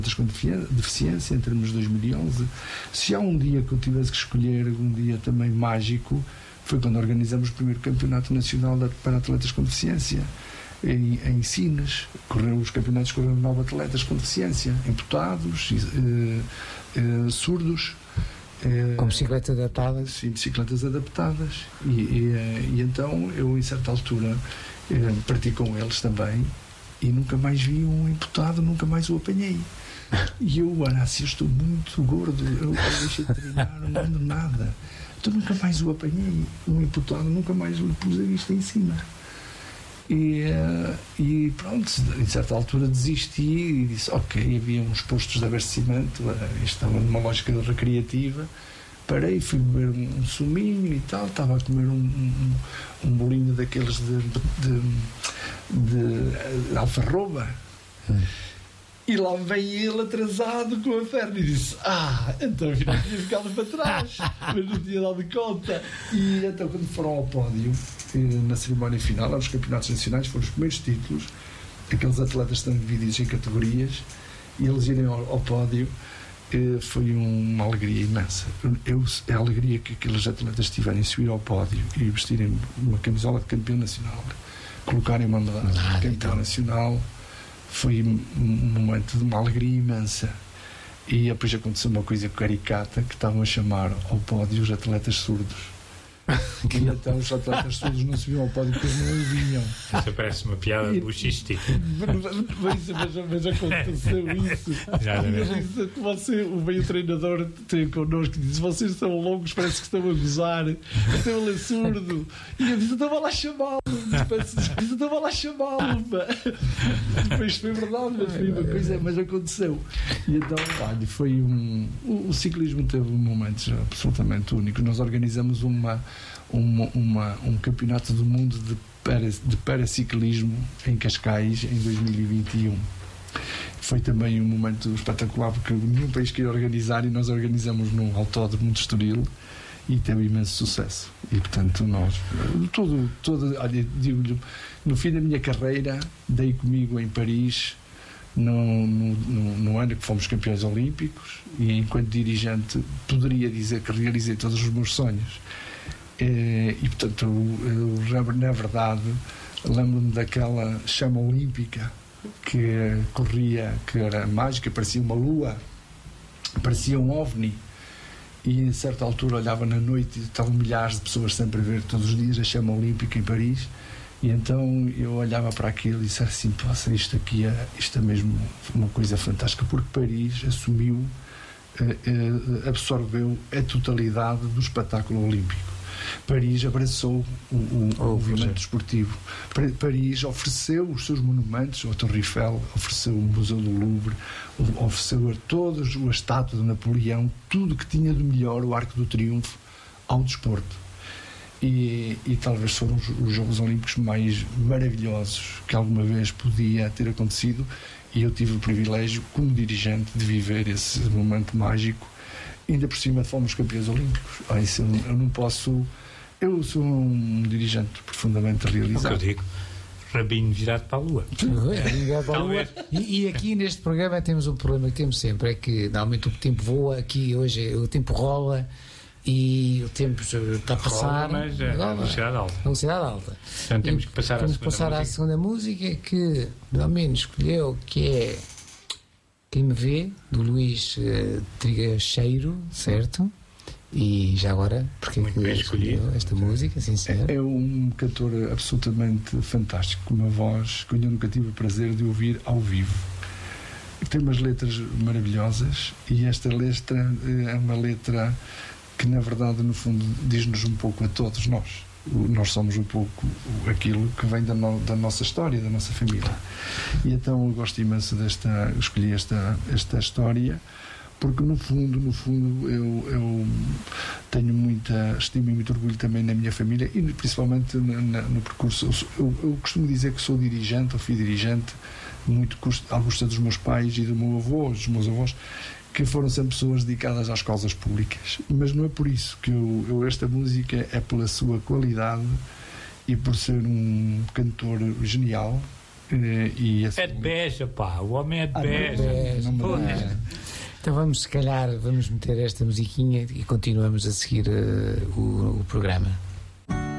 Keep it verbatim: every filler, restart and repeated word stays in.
com deficiência, em termos de dois mil e onze. Se há um dia que eu tivesse que escolher, um dia também mágico, foi quando organizamos o primeiro campeonato nacional para atletas com deficiência em, em Sines. Correu, os campeonatos correram nove atletas com deficiência, amputados, eh, eh, surdos, eh, com bicicletas adaptadas. Sim, bicicletas adaptadas. E, e, e então eu, em certa altura, eh, parti com eles também e nunca mais vi um amputado, nunca mais o apanhei. E eu, Ana, assim, eu estou muito gordo, eu, eu deixei de treinar, não ando nada. Então nunca mais o apanhei, um amputado, nunca mais lhe pus a vista em cima. E, uh, e pronto, em certa altura desisti e disse, ok, havia uns postos de abastecimento, uh, estava numa lógica recreativa, parei, fui beber um, um suminho e tal, estava a comer um, um, um bolinho daqueles de, de, de, de alfarroba. Hum. E lá vem ele atrasado com a perna e disse, ah, então eu não tinha ficado para trás, mas não tinha dado conta. E então quando foram ao pódio, na cerimónia final, aos campeonatos nacionais, foram os primeiros títulos, aqueles atletas estão divididos em categorias, e eles irem ao, ao pódio, foi uma alegria imensa. Eu, a alegria que aqueles atletas tiverem em subir ao pódio e vestirem uma camisola de campeão nacional, colocarem uma medalha de campeão então. nacional, foi um momento de uma alegria imensa. E depois aconteceu uma coisa caricata, que estavam a chamar ao pódio os atletas surdos. E então os atletas surdos não subiam ao pódio porque eles não ouviam. Isso parece uma piada buchística. Mas, mas, mas aconteceu isso. Já e você, o meio treinador tem connosco e diz, vocês são longos, parece que estão a gozar, então ele é surdo. E eu disse, estava lá a chamá-lo. Disse, estava lá a chamá-lo. Depois foi verdade, mas foi uma coisa, mas aconteceu. E então, olha, foi um. O, o ciclismo teve momentos absolutamente únicos. Nós organizamos uma. Uma, uma, um campeonato do mundo de, para, de paraciclismo em Cascais em dois mil e vinte e um. Foi também um momento espetacular porque nenhum país queria organizar e nós organizamos num autódromo de Estoril e teve imenso sucesso. E portanto nós todo, todo, olha, digo-lhe, no fim da minha carreira dei comigo em Paris no, no, no, no ano que fomos campeões olímpicos e enquanto dirigente poderia dizer que realizei todos os meus sonhos. E, e portanto eu, eu, na verdade lembro-me daquela chama olímpica que corria, que era mágica, parecia uma lua, parecia um ovni, e a certa altura olhava na noite e estavam milhares de pessoas sempre a ver todos os dias a chama olímpica em Paris, e então eu olhava para aquilo e disse assim, poxa, isto aqui é, isto é mesmo uma coisa fantástica, porque Paris assumiu, absorveu a totalidade do espetáculo olímpico. Paris abraçou o, o, oh, o movimento desportivo. Paris ofereceu os seus monumentos, a Torre Eiffel, ofereceu o Museu do Louvre, ofereceu a todas as estátuas de Napoleão, tudo que tinha de melhor, o Arco do Triunfo, ao desporto. E, e talvez foram os, os Jogos Olímpicos mais maravilhosos que alguma vez podia ter acontecido, e eu tive o privilégio, como dirigente, de viver esse momento mágico. Ainda por cima fomos campeões olímpicos. Ah, isso eu, eu não posso. Eu sou um dirigente profundamente realizado. É o que eu digo. Rabinho virado para a lua. É, para a lua. E, e aqui neste programa temos um problema que temos sempre: é que normalmente o tempo voa, aqui hoje o tempo rola e o tempo está a passar. Rola, mas é a velocidade alta. A velocidade alta. Então temos que passar, temos à, segunda passar à segunda música, que Domingos escolheu, que é Quem Me Vê, do Luís uh, Trigacheiro, certo? E já agora, porque é que escolheu esta música? Sim, senhor. É um cantor absolutamente fantástico, com uma voz que eu nunca tive o prazer de ouvir ao vivo. Tem umas letras maravilhosas, e esta letra é uma letra que, na verdade, no fundo, diz-nos um pouco a todos nós. Nós somos um pouco aquilo que vem da, no, da nossa história, da nossa família. E então eu gosto imenso desta, escolhi esta, esta história, porque no fundo, no fundo eu, eu tenho muita estima e muito orgulho também na minha família, e principalmente na, na, no percurso. Eu, eu costumo dizer que sou dirigente, ou fui dirigente muito à custa dos meus pais e do meu avô, dos meus avós, que foram sempre pessoas dedicadas às causas públicas. Mas não é por isso que eu, eu esta música é pela sua qualidade e por ser um cantor genial, Eh, e assim, É de Beja, pá. O homem é de Ah, Beja. Beja, Pô, é. Então vamos, se calhar, vamos meter esta musiquinha e continuamos a seguir uh, o, o programa.